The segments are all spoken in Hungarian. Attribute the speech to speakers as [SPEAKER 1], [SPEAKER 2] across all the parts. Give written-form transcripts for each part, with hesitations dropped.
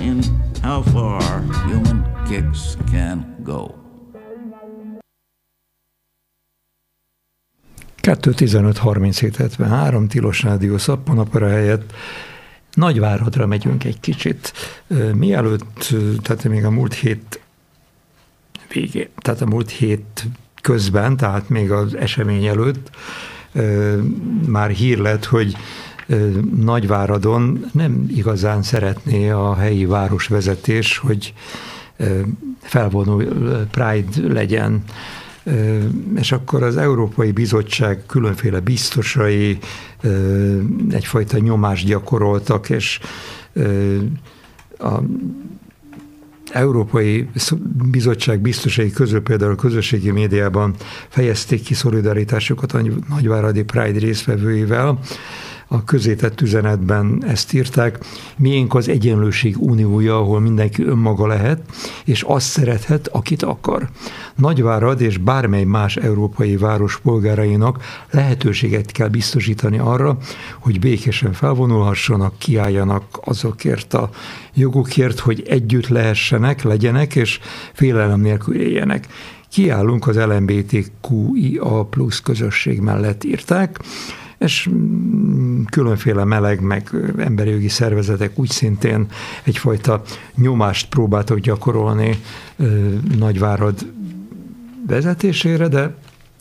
[SPEAKER 1] explain how far human kicks can go.
[SPEAKER 2] 2:15:37:73 Tilos Rádió szappanopera helyett Nagyváradra megyünk egy kicsit. Mielőtt, tehát még a múlt hét végén, tehát a múlt hét közben, tehát még az esemény előtt már hír lett, hogy Nagyváradon nem igazán szeretné a helyi városvezetés, hogy felvonul Pride legyen. És akkor az Európai Bizottság különféle biztosai egyfajta nyomást gyakoroltak, és a Európai Bizottság biztosai közül például a közösségi médiában fejezték ki szolidaritásukat a nagyváradi Pride résztvevőivel. A közétett üzenetben ezt írták: miénk az egyenlőség uniója, ahol mindenki önmaga lehet, és azt szerethet, akit akar. Nagyvárad és bármely más európai város polgárainak lehetőséget kell biztosítani arra, hogy békésen felvonulhassanak, kiálljanak azokért a jogokért, hogy együtt legyenek, és félelem nélkül éljenek. Kiállunk az LMBTQIA+ közösség mellett, írták, és különféle meleg, meg emberi jogi szervezetek úgy szintén egyfajta nyomást próbáltak gyakorolni Nagyvárad vezetésére, de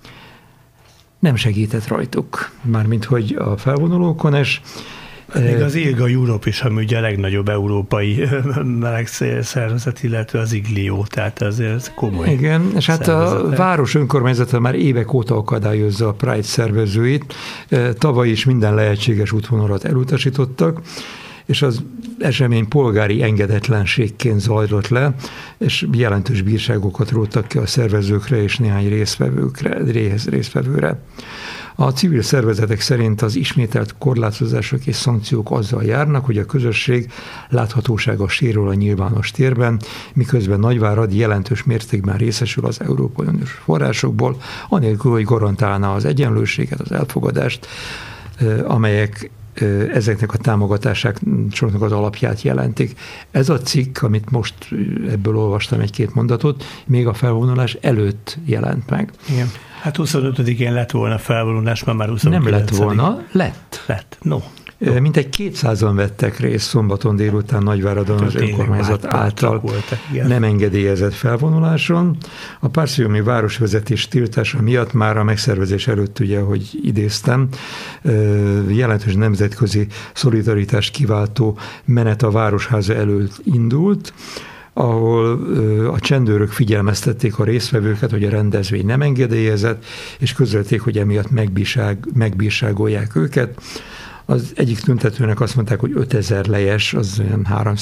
[SPEAKER 2] nem segített rajtuk, mármint hogy a felvonulókon, és
[SPEAKER 3] még az ILGA Europe is, ami ugye a legnagyobb európai meleg szervezet, illetve az IGLIO, tehát azért komoly.
[SPEAKER 2] Igen, és hát a város önkormányzata már évek óta akadályozza a Pride szervezőit. Tavaly is minden lehetséges útvonalat elutasítottak, és az esemény polgári engedetlenségként zajlott és jelentős bírságokat róttak ki a szervezőkre és néhány résztvevőre. A civil szervezetek szerint az ismételt korlátozások és szankciók azzal járnak, hogy a közösség láthatósága sérül a nyilvános térben, miközben Nagyvárad jelentős mértékben részesül az Európai Uniós forrásokból, anélkül, hogy garantálná az egyenlőséget, az elfogadást, amelyek ezeknek a támogatásoknak az alapját jelentik. Ez a cikk, amit most ebből olvastam egy-két mondatot, még a felvonulás előtt jelent meg.
[SPEAKER 3] Igen. Hát 25-én lett volna felvonulás, már 29.
[SPEAKER 2] Nem lett volna, lett.
[SPEAKER 3] No.
[SPEAKER 2] Mintegy 200-an vettek részt szombaton délután Nagyváradon az önkormányzat által nem engedélyezett felvonuláson. A párzsiumi városvezetés tiltása miatt már a megszervezés előtt, ugye, ahogy idéztem, jelentős nemzetközi szolidaritást kiváltó menet a Városháza előtt indult, ahol a csendőrök figyelmeztették a résztvevőket, hogy a rendezvény nem engedélyezett, és közölték, hogy emiatt megbírságolják őket. Az egyik tüntetőnek azt mondták, hogy 5000 lejes, az olyan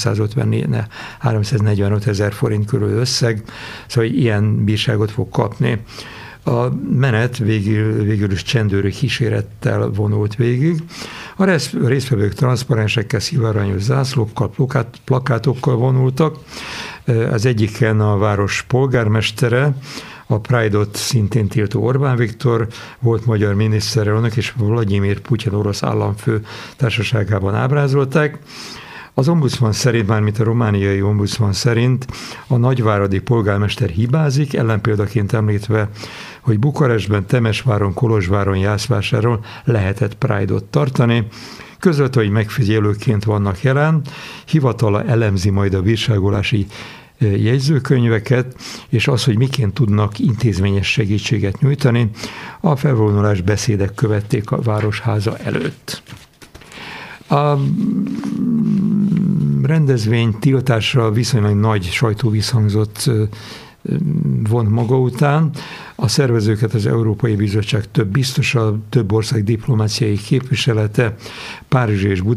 [SPEAKER 2] 345 000 forint körül összeg, szóval ilyen bírságot fog kapni. A menet végül is csendőrök kísérettel vonult végig. A résztvevők transzparensekkel, szivárványos zászlókkal, plakátokkal vonultak. Az egyiken a város polgármestere, a Pride-ot szintén tiltó Orbán Viktor, volt magyar miniszterelnök, és Vladimir Putyin orosz államfő társaságában ábrázolták. Az ombudsman szerint, mármint a romániai ombudsman szerint a nagyváradi polgármester hibázik, ellenpéldaként említve, hogy Bukarestben, Temesváron, Kolozsváron, Jászvásáron lehetett Pride-ot tartani. Közölte, hogy megfigyelőként vannak jelen, hivatala elemzi majd a bírságolási jegyzőkönyveket, és az, hogy miként tudnak intézményes segítséget nyújtani. A felvonulás beszédek követték a Városháza előtt. A rendezvény tiltásra viszonylag nagy sajtóvisszhangzat vont maga után. A szervezőket az Európai Bizottság több biztosa, több ország diplomáciai képviselete, Párizs és